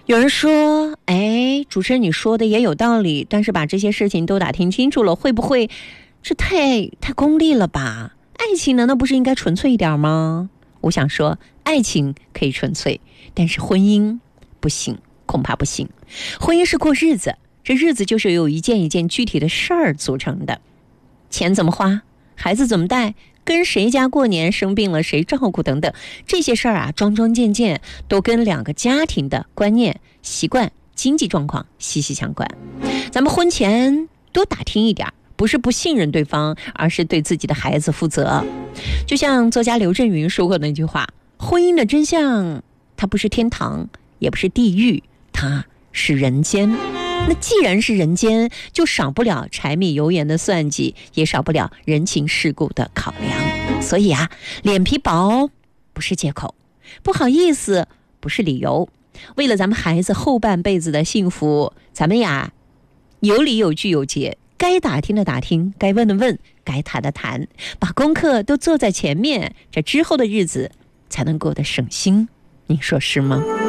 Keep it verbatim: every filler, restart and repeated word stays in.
有人说，哎，主持人你说的也有道理，但是把这些事情都打听清楚了，会不会这太太功利了吧？爱情难道不是应该纯粹一点吗？我想说，爱情可以纯粹，但是婚姻不行，恐怕不行。婚姻是过日子，这日子就是由一件一件具体的事儿组成的。钱怎么花，孩子怎么带，跟谁家过年，生病了谁照顾等等，这些事儿啊，桩桩件件都跟两个家庭的观念、习惯、经济状况息息相关。咱们婚前多打听一点，不是不信任对方，而是对自己的孩子负责。就像作家刘震云说过那句话，婚姻的真相，它不是天堂，也不是地狱，它是人间。那既然是人间，就少不了柴米油盐的算计，也少不了人情世故的考量。所以啊，脸皮薄不是借口，不好意思不是理由。为了咱们孩子后半辈子的幸福，咱们呀有理有据有节，该打听的打听，该问的问，该谈的谈，把功课都做在前面，这之后的日子才能过得省心。你说是吗？